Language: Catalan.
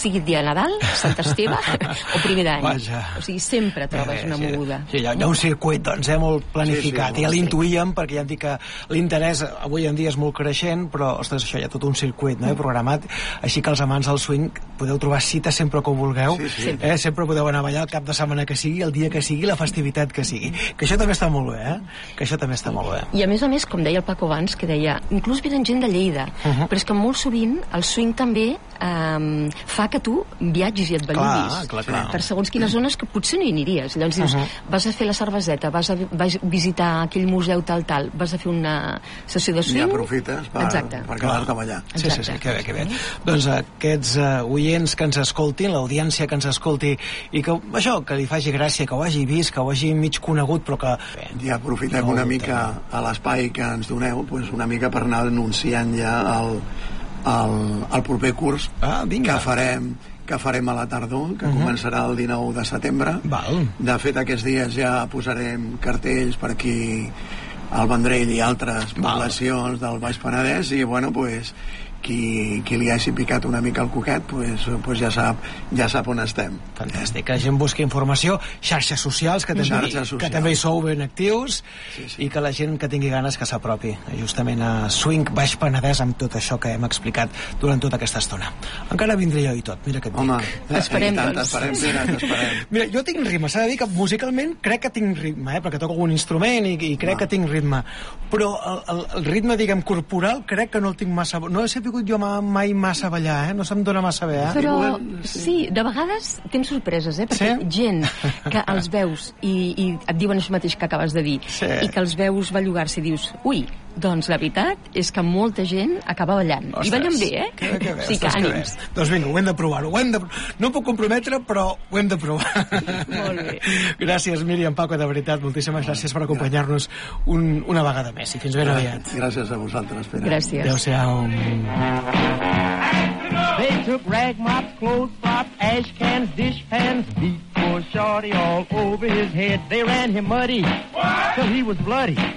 sigui dia de Nadal, Sant Esteve o primer d'any. Vaja. O sigui, sempre trobes una moguda. Sí, hi ha un circuit, doncs, molt planificat. Ja l'intuïem, perquè ja em dic que l'interès avui en dia és molt creixent, però, ostres, això hi ha tot un circuit, no?, programat. Així que els amants del swing podeu trobar cita sempre que ho vulgueu. Sempre podeu anar a ballar el cap de setmana que sigui, el dia que sigui, la festivitat que sigui. Que això també està molt bé, Que això també està molt bé. I a més, com deia el Paco abans, que deia, inclús venen gent de Lleida, però és que molt sovint el swing també fa que tu viatgis i et belluguis per segons quines zones que potser no hi aniries. Llavors dius, vas a fer la cerveseta, vas a visitar aquell museu tal, vas a fer una sessió de swing, i aprofites per quedar-te a ballar. Sí, que bé. Doncs aquests oients que ens escoltin, l'audiència que ens escolti, i que això, que li faci gràcia, que ho hagi vist, que ho hagi mig conegut, però que... I aprofitem una mica a l'espai que ens doneu, una mica per anar anunciant ja el proper curs que farem a la tardor, que començarà el 19 de setembre. De fet, aquests dies ja posarem cartells per aquí al Vendrell i altres poblacions del Baix Penedès, i qui li hagi picat una mica el coquet ja sap on estem. Fantàstic, que la gent busqui informació, xarxes socials, que també hi sou ben actius, i que la gent que tingui ganes que s'apropi justament a Swing Baix Penedès amb tot això que hem explicat durant tota aquesta estona. Encara vindré jo i tot, mira què et dic. T'esperem. Mira, jo tinc ritme, s'ha de dir que musicalment crec que tinc ritme, perquè toco algun instrument i crec que tinc ritme, però el ritme, diguem, corporal, crec que no el tinc massa... No he sabut jo mai massa a ballar, no se'm dona massa bé, Però, sí, de vegades tens sorpreses, perquè gent que els veus i et diuen això mateix que acabes de dir, i que els veus bellugar-se i dius, ui, doncs la veritat és que molta gent acaba ballant. I ballen bé, Que bé, sí, que ànims. Doncs vinga, ho hem de provar-ho. No puc comprometre, però ho hem de provar. Molt bé. Gràcies, Míriam, Paco, de veritat, moltíssimes gràcies per acompanyar-nos una vegada més, i fins ben aviat. Gràcies a vosaltres, Pere. Gràcies. Adéu-siau. They took rag mops, clothes props, ash cans, dish pans, beat poor shorty all over his head. They ran him muddy till he was bloody.